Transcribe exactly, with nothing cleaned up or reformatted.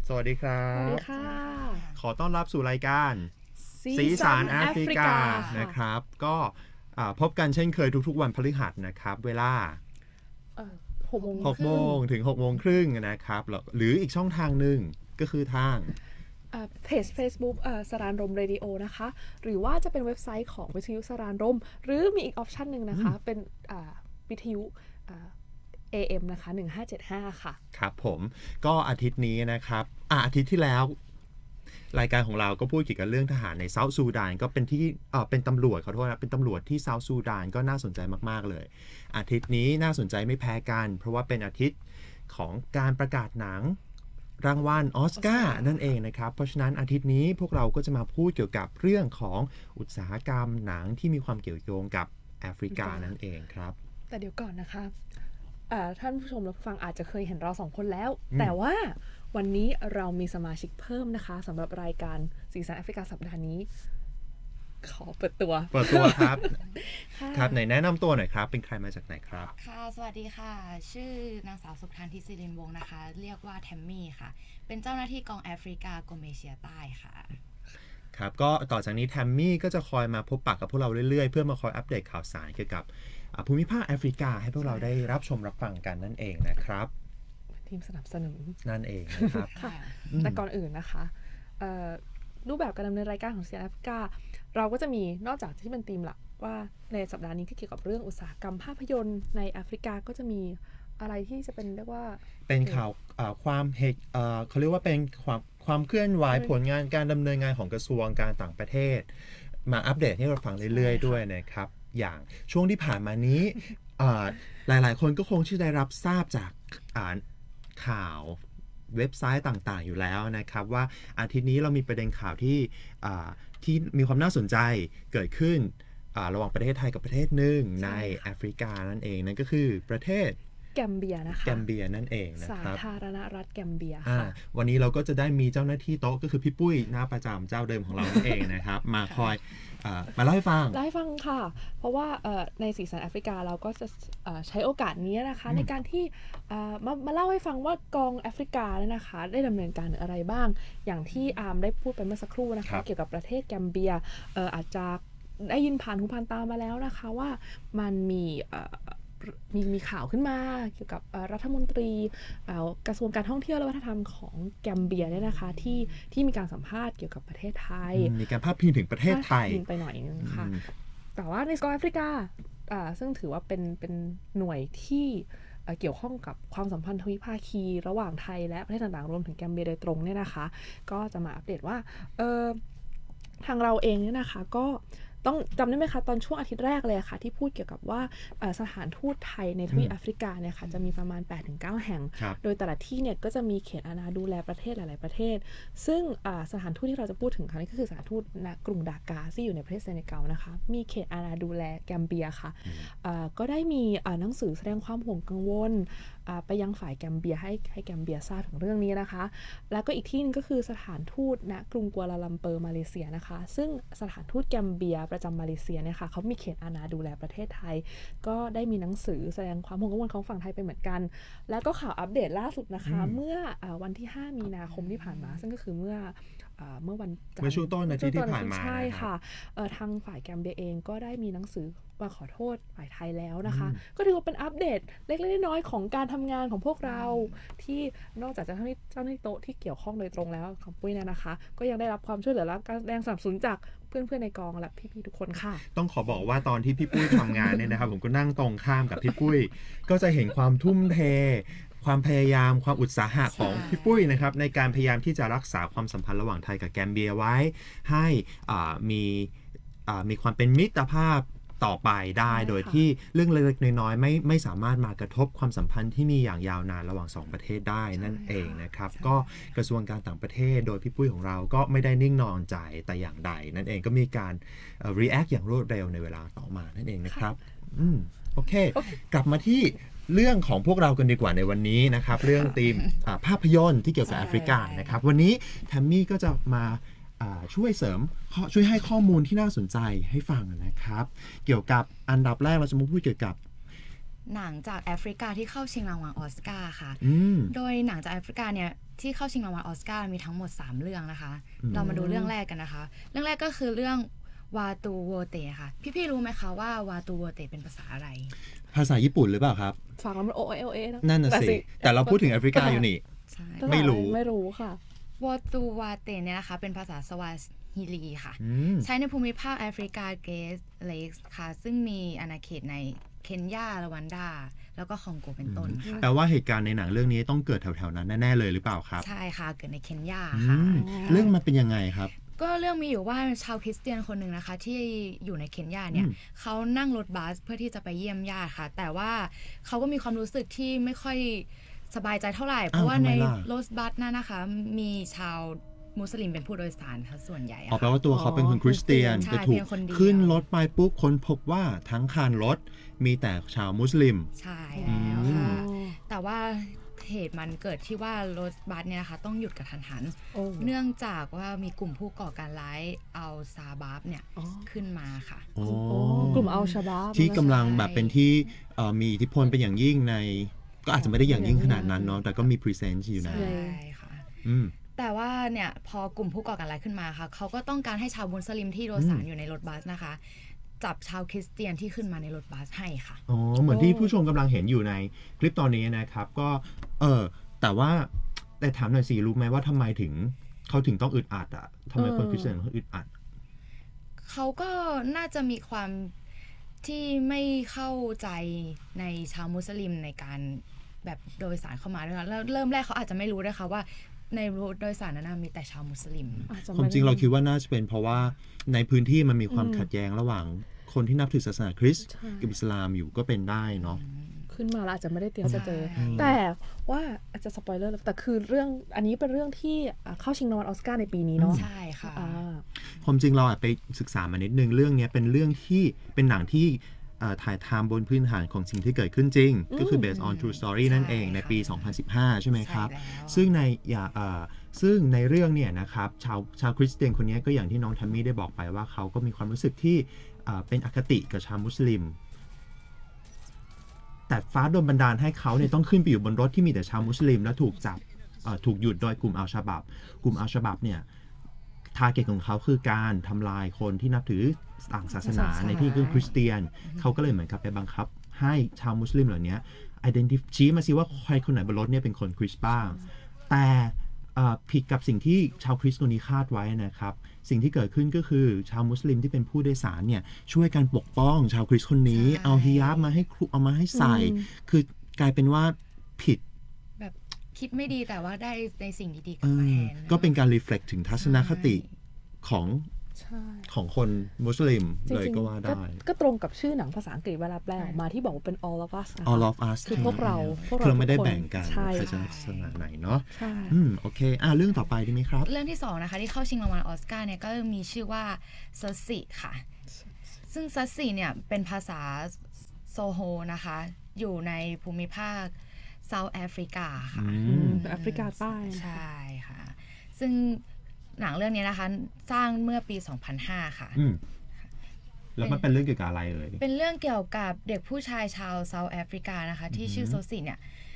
สวัสดีครับสวัสดีค่ะขอต้อนรับสู่รายการสีสันแอฟริกานะครับก็พบกันเช่นเคยทุกๆวันพฤหัสนะครับเวลาหกโมงหกโมงถึงหกโมงครึ่งนะครับหรืออีกช่องทางหนึ่งก็คือทางเพจ Facebook สรานรมเรดิโอนะคะหรือว่าจะเป็นเว็บไซต์ของวิทยุสรานรมหรือมีอีกออปชันหนึ่งนะคะเป็นวิทยุเอ เอ็ม นะคะหนึ่งห้าเจ็ดห้าค่ะครับผมก็อาทิตย์นี้นะครับอ่ะอาทิตย์ที่แล้วรายการของเราก็พูดเกี่ยวกับเรื่องทหารในเซาท์ซูดานก็เป็นที่เอ่อเป็นตำรวจขอโทษนะเป็นตำรวจที่เซาท์ซูดานก็น่าสนใจมากๆเลยอาทิตย์นี้น่าสนใจไม่แพ้กันเพราะว่าเป็นอาทิตย์ของการประกาศหนังรางวัลออสการ์นั่นเองนะครับเพราะฉะนั้นอาทิตย์นี้พวกเราก็จะมาพูดเกี่ยวกับเรื่องของอุตสาหกรรมหนังที่มีความเกี่ยวโยงกับแอฟริกานั่นเองครับแต่เดี๋ยวก่อนนะคะท่านผู้ชมและผู้ฟังอาจจะเคยเห็นเราสองคนแล้วแต่ว่าวันนี้เรามีสมาชิกเพิ่มนะคะสำหรับรายการสีสันแอฟริกาสัปดาห์นี้ขอเปิดตัวเปิดตัวครับ ครับไหนแนะนำตัวหน่อยครับเป็นใครมาจากไหนครับค่ะสวัสดีค่ะชื่อนางสาวสุขทันทิศิรินวงศ์นะคะเรียกว่าแทมมี่ค่ะเป็นเจ้าหน้าที่กองแอฟริกากรมเอเชียใต้ค่ะครับก็ต่อจากนี้แทมมี่ก็จะคอยมาพบปะกับพวกเราเรื่อยๆเพื่อมาคอยอัปเดตข่าวสารเกี่ยวกับภูมิภาคแอฟริกาให้พวกเราได้รับชมรับฟังกันนั่นเองนะครับทีมสนับสนุนนั่นเองนะครับแต่ก่อนอื่นนะคะรูปแบบการดำเนินรายการของ ซี เอ เอ็น แอฟริกาเราก็จะมีนอกจากที่เป็นธีมหลักว่าในสัปดาห์นี้ก็เกี่ยวกับเรื่องอุตสาหกรรมภาพยนตร์ในแอฟริกาก็จะมีอะไรที่จะเป็นเรียกว่าเป็นข่าวความเหตุเขาเรียกว่าเป็นความความเคลื่อนไหวผลงานการดำเนินงานของกระทรวงการต่างประเทศมาอัปเดตให้เราฟังเรื่อยๆด้วยนะครับอย่างช่วงที่ผ่านมานี้หลายๆคนก็คงที่ได้รับทราบจากข่าวเว็บไซต์ต่างๆอยู่แล้วนะครับว่าอาทิตย์นี้เรามีประเด็นข่าวที่ที่มีความน่าสนใจเกิดขึ้นระหว่างประเทศไทยกับประเทศหนึ่งในแอฟริกานั่นเองนั่นก็คือประเทศแกมเบียนะคะแกมเบียนั่นเองนะครับสาธารณรัฐแกมเบียค่ะวันนี้เราก็จะได้มีเจ้าหน้าที่โต๊ะก็คือพี่ปุ้ยหน้าประจำเจ้าเดิมของเรานั่นเองนะครับมาคอยมาเล่าให้ฟังเล่าให้ฟังค่ะเพราะว่าในสีสันแอฟริกาเราก็จะใช้โอกาสนี้นะคะในการที่มามาเล่าให้ฟังว่ากองแอฟริกาเนี่ยนะคะได้ดำเนินการอะไรบ้างอย่างที่อาร์มได้พูดไปเมื่อสักครู่นะคะเกี่ยวกับประเทศแกมเบียอาจจะได้ยินผ่านหูผ่านตามาแล้วนะคะว่ามันมีมีมีข่าวขึ้นมาเกี่ยวกับรัฐมนตรีกระทรวงการท่องเที่ยวและวัฒนธรรมของแกมเบียเนี่ยนะคะที่ที่มีการสัมภาษณ์เกี่ยวกับประเทศไทยมีการพาดพิงถึงประเทศไทยไปหน่อยนึงค่ะแต่ว่าในกองแอฟริกาซึ่งถือว่าเป็นเป็นหน่วยที่เกี่ยวข้องกับความสัมพันธ์ทวิภาคีระหว่างไทยและประเทศต่างๆรวมถึงแกมเบียโดยตรงเนี่ยนะคะก็จะมาอัปเดตว่าทางเราเองเนี่ยนะคะก็ต้องจำได้ไหมคะตอนช่วงอาทิตย์แรกเลยค่ะที่พูดเกี่ยวกับว่าสถานทูตไทยในทวีปแอฟริกาเนี่ยค่ะจะมีประมาณ แปดถึงเก้า แห่งโดยแต่ละที่เนี่ยก็จะมีเขตอาณาดูแลประเทศหลายๆประเทศซึ่งสถานทูตที่เราจะพูดถึงครั้งนี้ก็คือสถานทูตณกรุงดากาที่อยู่ในประเทศเซเนกัลนะคะมีเขตอาณาดูแลแกมเบียค่ะก็ได้มีหนังสือแสดงความห่วงกังวลไปยังฝ่ายแกมเบียให้ให้แกมเบียทราบถึงเรื่องนี้นะคะแล้วก็อีกที่นึงก็คือสถานทูตณกรุงกัวลาลัมเปอร์มาเลเซียนะคะซึ่งสถานทูตแกมเบียประจำมาเลเซียเนี่ยค่ะเขามีเขตอาณาดูแลประเทศไทยก็ได้มีหนังสือแสดงความห่วงกังวลของฝั่งไทยไปเหมือนกันแล้วก็ข่าวอัปเดตล่าสุดนะคะเมื่อวันที่ห้ามีนาคมที่ผ่านมาซึ่งก็คือเมื่อเมื่อวันจันทร์เมื่อช่วงต้นอาทิตย์ที่ผ่านมาใช่ค่ะทางฝ่ายแกมเบียเองก็ได้มีหนังสือมาขอโทษฝ่ายไทยแล้วนะคะก็ถือว่าเป็นอัปเดตเล็กๆน้อยๆของการทำงานของพวกเราที่นอกจากจะเจ้าหน้าที่เจ้าหน้าที่โต๊ะที่เกี่ยวข้องโดยตรงแล้วของปุ้ยเนี่ยนะคะก็ยังได้รับความช่วยเหลือและการแรงสนับสนุนจากเพื่อนๆในกองและพี่ๆทุกคนค่ะต้องขอบอกว่าตอนที่พี่ปุ้ยทำงานเนี่ยนะครับผมก็นั่งตรงข้ามกับพี่ปุ้ยก็จะเห็นความทุ่มเทความพยายามความอุตสาหะของพี่ปุ้ยนะครับในการพยายามที่จะรักษาความสัมพันธ์ระหว่างไทยกับแกมเบียไว้ให้มีมีความเป็นมิตรภาพต่อไปได้โดยที่เรื่องเล็กๆน้อยๆไม่ไม่สามารถมากระทบความสัมพันธ์ที่มีอย่างยาวนานระหว่างสองประเทศได้นั่นเองนะครับก็กระทรวงการต่างประเทศโดยพี่ปุ้ยของเราก็ไม่ได้นิ่งนอนใจแต่อย่างใดนั่นเองก็มีการ react อย่างรวดเร็วในเวลาต่อมานั่นเองนะครับอืมโอเคกลับมาที่เรื่องของพวกเรากันดีกว่าในวันนี้นะครับเรื่องธีมภาพยนตร์ที่เกี่ยวกับแอฟริกานะครับวันนี้แทมมี่ก็จะมาช่วยเสริมช่วยให้ข้อมูลที่น่าสนใจให้ฟังนะครับเกี่ยวกับอันดับแรกเราจะมาพูดเกี่ยวกับหนังจากแอฟริกาที่เข้าชิงรางวัลออสการ์ค่ะโดยหนังจากแอฟริกาเนี่ยที่เข้าชิงรางวัลออสการ์มีทั้งหมดสามเรื่องนะคะเรามาดูเรื่องแรกกันนะคะเรื่องแรกก็คือเรื่องวาตูโวเตะค่ะพี่ๆรู้ไหมคะว่าวาตูโวเตะเป็นภาษาอะไรภาษาญี่ปุ่นหรือเปล่าครับฟังแล้วมันโอเอโอเอนะนั่นน่ะสิแต่เราพูดถึงแอฟริกาอยู่นี่ไม่รู้ไม่รู้ค่ะวาตูวาเตเนี่ยนะคะเป็นภาษาสวาฮิลีค่ะใช้ในภูมิภาคแอฟริกาเกรทเลกส์ค่ะซึ่งมีอาณาเขตในเคนยารวันดาแล้วก็คองโกเป็นต้นค่ะแปลว่าเหตุการณ์ในหนังเรื่องนี้ต้องเกิดแถวๆนั้นแน่ๆเลยหรือเปล่าครับใช่ค่ะเกิดในเคนยาค่ะเรื่องมันเป็นยังไงครับก็เรื่องมีอยู่ว่าชาวคริสเตียนคนหนึ่งนะคะที่อยู่ในเคนยาเนี่ยเขานั่งรถบัสเพื่อที่จะไปเยี่ยมญาติค่ะแต่ว่าเขาก็มีความรู้สึกที่ไม่ค่อยสบายใจเท่าไหร่เพราะว่าในรถบัสนั้นนะคะมีชาวมุสลิมเป็นผู้โดยสารค่ะส่วนใหญ่อ๋อแปลว่าตัวเขาเป็นคนคริสเตียนจะถูกขึ้นรถไปปุ๊บคนพบว่าทั้งคันรถมีแต่ชาวมุสลิมใช่แล้วค่ะแต่ว่าเหตุมันเกิดที่ว่ารถบัสเนี่ยนะคะต้องหยุดกระทันหันเนื่องจากว่ามีกลุ่มผู้ก่อการร้ายเอาซาบาบเนี่ยขึ้นมาค่ะกลุ่มเอาชาบาบที่กำลังแบบเป็นที่มีอิทธิพลเป็นอย่างยิ่งในก็อาจจะไม่ได้อย่างยิ่งขนาดนั้นเนาะแต่ก็มี presence อยู่นะใช่ค่ะแต่ว่าเนี่ยพอกลุ่มผู้ก่อการร้ายขึ้นมาค่ะเขาก็ต้องการให้ชาวมุสลิมที่โดยสารอยู่ในรถบัสนะคะจับชาวคริสเตียนที่ขึ้นมาในรถบัสให้ค่ะอ๋อเหมือนที่ผู้ชมกำลังเห็นอยู่ในคลิปตอนนี้นะครับก็เออแต่ว่าแต่ถามหน่อยสิรู้ไหมว่าทำไมถึงเขาถึงต้องอึดอัดอ่ะทำไมคนคริสเตียนเขาอึดอัดเขาก็น่าจะมีความที่ไม่เข้าใจในชาวมุสลิมในการแบบโดยสารเข้ามาด้วยค่ะแล้วเริ่มแรกเขาอาจจะไม่รู้ด้วยค่ะว่าในรถโดยสารนั้นมีแต่ชาวมุสลิมความจริงเราคิดว่าน่าจะเป็นเพราะว่าในพื้นที่มันมีความขัดแย้งระหว่างคนที่นับถือศาสนาคริสต์กับอิสลามอยู่ก็เป็นได้เนาะขึ้นมาแล้วอาจจะไม่ได้เตรียมจะเจอแต่ว่าอาจจะสปอยเลอร์แต่คือเรื่องอันนี้เป็นเรื่องที่เข้าชิงรางวัลออสการ์ในปีนี้เนาะใช่ค่ะความจริงเราไปศึกษามานิดนึงเรื่องนี้เป็นเรื่องที่เป็นหนังที่ถ่ายทำบนพื้นฐานของสิ่งที่เกิดขึ้นจริงก็คือ based on true story นั่นเองในปีสองพันสิบห้าใช่ไหมครับซึ่งในอย่าซึ่งในเรื่องเนี่ยนะครับชาวชาวคริสเตียนคนนี้ก็อย่างที่น้องทัมมี่ได้บอกไปว่าเขาก็มีความรู้สึกที่เป็นอคติกับชาวมุสลิมแต่ฟ้าโดนบันดาลให้เขาเนี่ยต้องขึ้นไปอยู่บนรถที่มีแต่ชาวมุสลิมและถูกจับถูกหยุดโดยกลุ่มอัลชาบับกลุ่มอัลชาบับเนี่ยทาร์เก็ตของเขาคือการทำลายคนที่นับถือต่างศาสนาในที่คือคริสเตียนเขาก็เลยเหมือนกับไปบังคับให้ชาวมุสลิมเหล่านี้ identify ชี้มาสิว่าใครคนไหนบนรถเนี่ยเป็นคนคริสต์บ้างแต่ผิดกับสิ่งที่ชาวคริสต์คนนี้คาดไว้นะครับสิ่งที่เกิดขึ้นก็คือชาวมุสลิมที่เป็นผู้โดยสารเนี่ยช่วยกันปกป้องชาวคริสต์คนนี้เอาฮิญาบมาให้เอามาให้ใส่คือกลายเป็นว่าผิดแบบคิดไม่ดีแต่ว่าได้ในสิ่งดีๆกลับมาแทนก็เป็นการ reflect ถึงทัศนคติของของคนมุสลิมเลยก็ว่าได้ก็ตรงกับชื่อหนังภาษาอังกฤษเวลาแปลออกมาที่บอกว่าเป็น all of us all of us คือพวกเราพวกเราไม่ได้แบ่งกันใครจะศาสนาไหนเนาะอืมโอเคอ่ะเรื่องต่อไปดีไหมครับเรื่องที่สองนะคะที่เข้าชิงรางวัลออสการ์เนี่ยก็มีชื่อว่าเซอร์ซิค่ะซึ่งเซอร์ซิเนี่ยเป็นภาษาโซโฮนะคะอยู่ในภูมิภาคเซาท์แอฟริกาค่ะแอฟริกาใต้ใช่ค่ะซึ่งหนังเรื่องนี้นะคะสร้างเมื่อปีสองพันห้าค่ะแล้วมันเป็นเรื่องเกี่ยวกับอะไรเอ่ยเป็นเรื่องเกี่ยวกับเด็กผู้ชายชาวเซาท์แอฟริกานะคะที่ชื่อโซซิเนี่ย